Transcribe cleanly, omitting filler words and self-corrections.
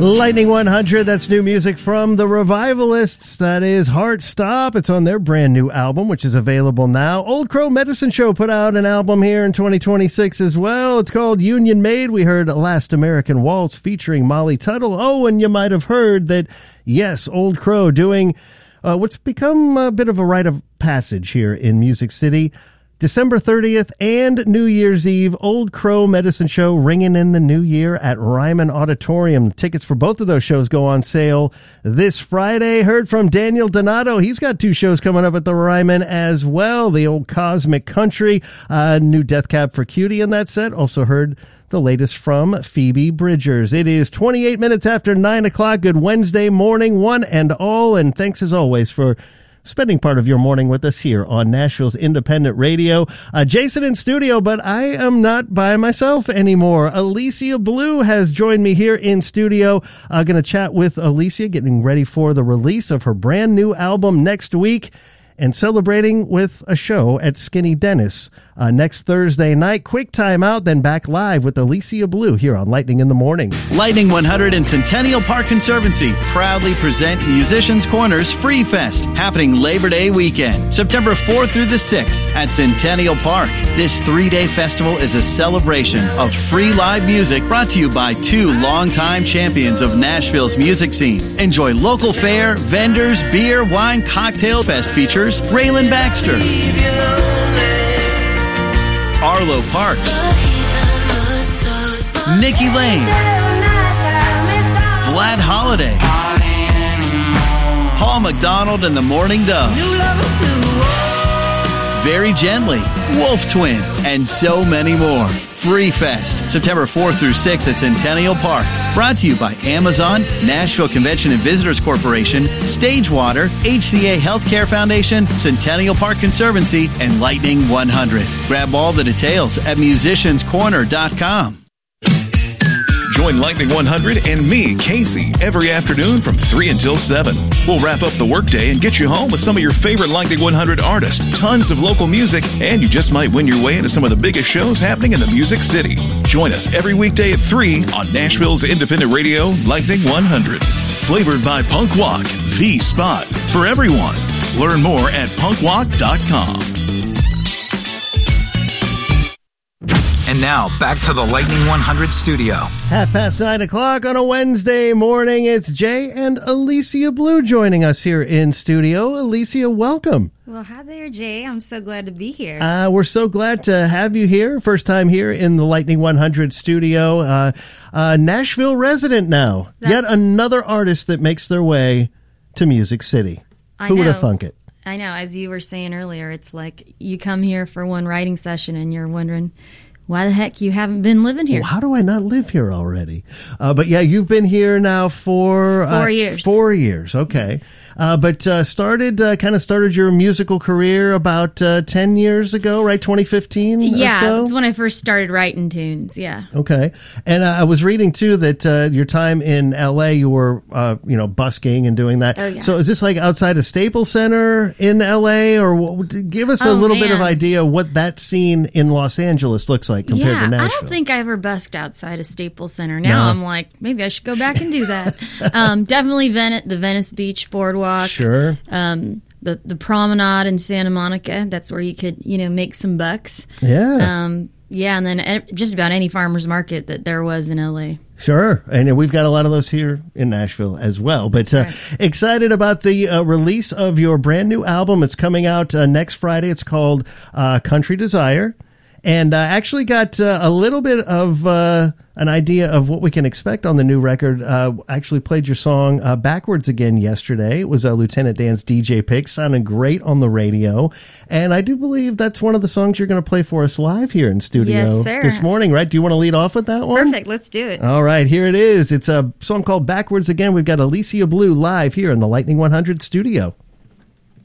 Lightning 100, that's new music from the Revivalists. That is Heart Stop. It's on their brand new album, which is available now. Old Crow Medicine Show put out an album here in 2026 as well. It's called Union Made. We heard Last American Waltz featuring Molly Tuttle. Oh, and you might have heard that, yes, Old Crow doing what's become a bit of a rite of passage here in Music City. December 30th and New Year's Eve, Old Crow Medicine Show ringing in the new year at Ryman Auditorium. Tickets for both of those shows go on sale this Friday. Heard from Daniel Donato. He's got two shows coming up at the Ryman as well. The old Cosmic Country, new Death Cab for Cutie in that set. Also heard the latest from Phoebe Bridgers. It is 28 minutes after 9 o'clock. Good Wednesday morning, one and all. And thanks as always for spending part of your morning with us here on Nashville's Independent Radio. Jason in studio, but I am not by myself anymore. Alicia Blue has joined me here in studio. I'm going to chat with Alicia, getting ready for the release of her brand new album next week and celebrating with a show at Skinny Dennis next Thursday night. Quick time out, then back live with Alicia Blue here on Lightning in the Morning. Lightning 100 and Centennial Park Conservancy proudly present Musicians Corners Free Fest, happening Labor Day weekend, September 4th through the 6th at Centennial Park. This 3-day festival is a celebration of free live music brought to you by two longtime champions of Nashville's music scene. Enjoy local fare, vendors, beer, wine, cocktail fest features Raylan Baxter, Arlo Parks, Nikki Lane, Vlad Holiday, Paul McDonald and the Morning Doves, Very Gently, Wolf Twin, and so many more. Free Fest, September 4th through 6th at Centennial Park. Brought to you by Amazon, Nashville Convention and Visitors Corporation, Stagewater, HCA Healthcare Foundation, Centennial Park Conservancy, and Lightning 100. Grab all the details at musicianscorner.com. Join Lightning 100 and me, Casey, every afternoon from 3 until 7. We'll wrap up the workday and get you home with some of your favorite Lightning 100 artists, tons of local music, and you just might win your way into some of the biggest shows happening in the Music City. Join us every weekday at 3 on Nashville's Independent Radio, Lightning 100. Flavored by Punk Walk, the spot for everyone. Learn more at punkwalk.com. And now, back to the Lightning 100 studio. 9:30 on a Wednesday morning. It's Jay and Alicia Blue joining us here in studio. Alicia, welcome. Well, hi there, Jay. I'm so glad to be here. We're so glad to have you here. First time here in the Lightning 100 studio. Nashville resident now. Yet another artist that makes their way to Music City. Who would have thunk it? I know. As you were saying earlier, it's like you come here for one writing session and you're wondering why the heck you haven't been living here. Well, how do I not live here already? But yeah, you've been here now for 4 years. 4 years, okay. Yes. But started your musical career about 10 years ago, right? 2015 yeah, or so? that's when I first started writing tunes, yeah. Okay. And I was reading, too, that your time in L.A., you were, busking and doing that. Oh, yeah. So is this like outside of Staples Center in L.A.? Or give us a little bit of idea what that scene in Los Angeles looks like compared to Nashville. I don't think I ever busked outside of Staples Center. Now I'm like, maybe I should go back and do that. Definitely the Venice Beach Boardwalk. Sure. The promenade in Santa Monica. That's where you could, make some bucks. Yeah. And then just about any farmer's market that there was in L.A. Sure. And we've got a lot of those here in Nashville as well. But right. Excited about the release of your brand new album. It's coming out next Friday. It's called Country Desire. And I actually got a little bit of an idea of what we can expect on the new record. Actually played your song Backwards Again yesterday. It was Lieutenant Dan's DJ pick. Sounded great on the radio. And I do believe that's one of the songs you're going to play for us live here in studio this morning, right? Do you want to lead off with that one? Perfect. Let's do it. All right, here it is. It's a song called Backwards Again. We've got Alicia Blue live here in the Lightning 100 studio.